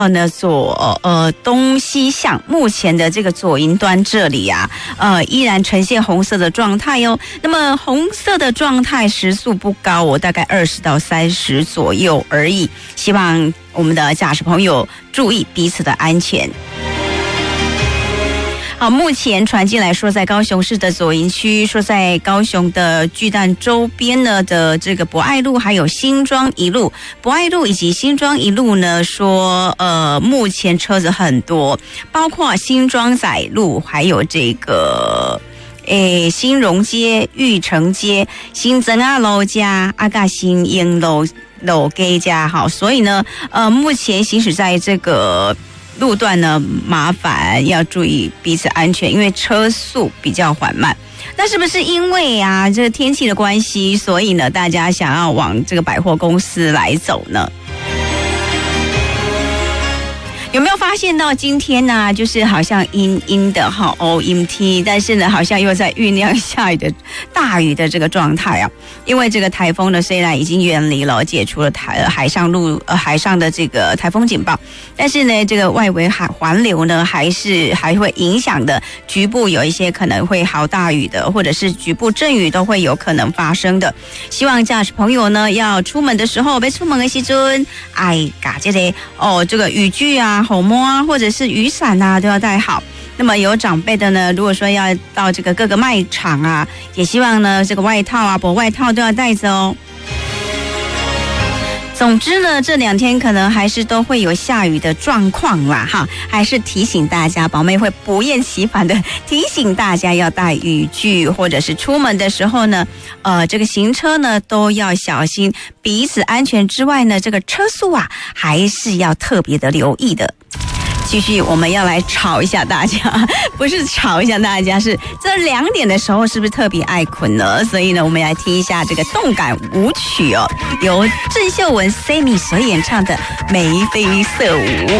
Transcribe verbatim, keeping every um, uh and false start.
呢左呃东西向，目前的这个左营端这里啊，呃依然呈现红色的状态哦。那么红色的状态时速不高，我大概二十到三十左右而已。希望我们的驾驶朋友注意彼此的安全。好，目前传进来说，在高雄市的左营区，说在高雄的巨蛋周边呢的这个博爱路，还有新庄一路，博爱路以及新庄一路呢，说呃，目前车子很多，包括新庄仔路，还有这个诶新荣街、玉成街、新增阿楼家、阿嘎新英楼楼街家，好，所以呢，呃，目前行驶在这个路段呢，麻烦要注意彼此安全，因为车速比较缓慢。那是不是因为啊这个天气的关系，所以呢大家想要往这个百货公司来走呢？有没有发现到今天呢、啊，就是好像阴阴的哈 O M T， 但是呢好像又在酝酿下雨的大雨的这个状态啊。因为这个台风呢虽然已经远离了，解除了台呃海上路呃海上的这个台风警报，但是呢这个外围海环流呢还是还会影响的，局部有一些可能会豪大雨的，或者是局部阵雨都会有可能发生的。希望驾驶朋友呢要出门的时候，别出门的时阵，哎，嘎这类哦这个雨具啊。口摸啊，或者是雨伞啊，都要带好。那么有长辈的呢，如果说要到这个各个卖场啊，也希望呢这个外套啊、薄外套都要带着哦。总之呢，这两天可能还是都会有下雨的状况啦，哈，还是提醒大家，宝妹会不厌其烦的提醒大家要带雨具，或者是出门的时候呢，呃，这个行车呢都要小心，彼此安全之外呢，这个车速啊还是要特别的留意的。继续，我们要来吵一下大家，不是吵一下大家，是这两点的时候是不是特别爱困呢？所以呢，我们来听一下这个动感舞曲哦，由郑秀文 Sammy 所演唱的《眉飞色舞》。